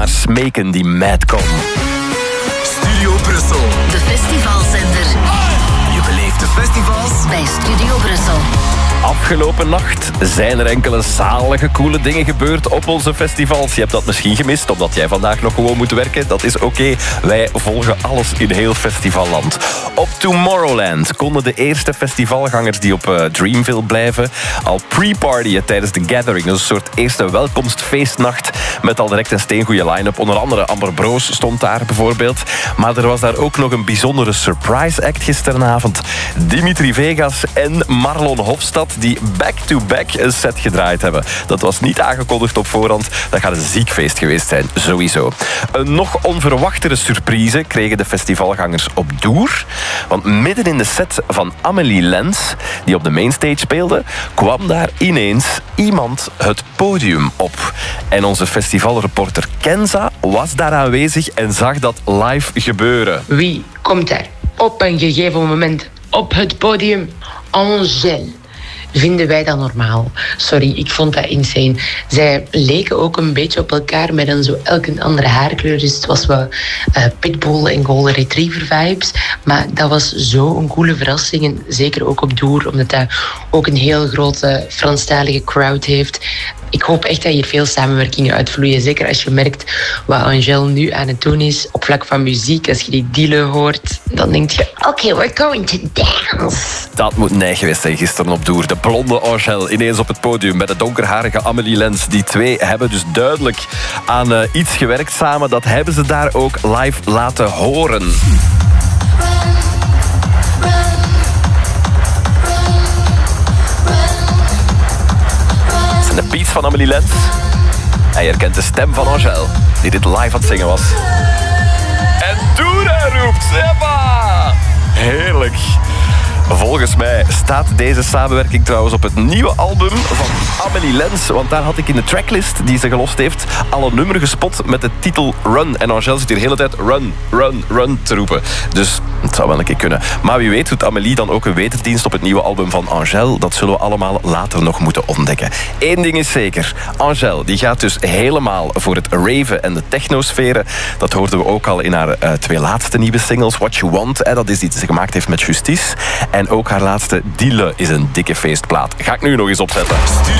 maar smeken, die Madcon. Studio Brussel. De festivalzender. Je beleeft de festivals bij Studio Brussel. Afgelopen nacht zijn er enkele zalige, coole dingen gebeurd op onze festivals. Je hebt dat misschien gemist, omdat jij vandaag nog gewoon moet werken. Dat is oké. Wij volgen alles in heel festivalland. Op Tomorrowland konden de eerste festivalgangers die op Dreamville blijven al pre-partyen tijdens The Gathering. Dat is een soort eerste welkomstfeestnacht met al direct een steengoeie line-up. Onder andere Amber Broos stond daar bijvoorbeeld. Maar er was daar ook nog een bijzondere surprise act gisteravond. Dimitri Vegas en Marlon Hofstad die back-to-back een set gedraaid hebben. Dat was niet aangekondigd op voorhand. Dat gaat een ziek feest geweest zijn, sowieso. Een nog onverwachtere surprise kregen de festivalgangers op Doer. Want midden in de set van Amélie Lens, die op de mainstage speelde, kwam daar ineens iemand het podium op. En onze festivalreporter Kenza was daar aanwezig en zag dat live gebeuren. Wie komt er op een gegeven moment op het podium? Angèle. Vinden wij dat normaal? Sorry, ik vond dat insane. Zij leken ook een beetje op elkaar met dan zo elke andere haarkleur. Dus het was wel Pitbull en Golden Retriever vibes. Maar dat was zo'n coole verrassing. En zeker ook op Doer, omdat dat ook een heel grote Franstalige crowd heeft. Ik hoop echt dat hier veel samenwerkingen uitvloeien. Zeker als je merkt wat Angèle nu aan het doen is op vlak van muziek. Als je die dealen hoort, dan denk je... Oké, we're going to dance. Dat moet nee geweest zijn gisteren op Doer. De blonde Angèle ineens op het podium met de donkerharige Amélie Lens. Die twee hebben dus duidelijk aan iets gewerkt samen. Dat hebben ze daar ook live laten horen. De beats van Amélie Lens. Hij herkent de stem van Angèle, die dit live aan het zingen was. En Doera roept, Seppa! Heerlijk. Volgens mij staat deze samenwerking trouwens op het nieuwe album van Amélie Lens. Want daar had ik in de tracklist die ze gelost heeft al een nummer gespot met de titel Run. En Angèle zit hier de hele tijd Run, Run, Run te roepen. Dus het zou wel een keer kunnen. Maar wie weet doet Amélie dan ook een wederdienst op het nieuwe album van Angèle. Dat zullen we allemaal later nog moeten ontdekken. Eén ding is zeker. Angèle die gaat dus helemaal voor het raven en de technosferen. Dat hoorden we ook al in haar twee laatste nieuwe singles. What You Want, dat is iets die ze gemaakt heeft met Justice. En ook haar laatste Dealen is een dikke feestplaat. Ga ik nu nog eens opzetten.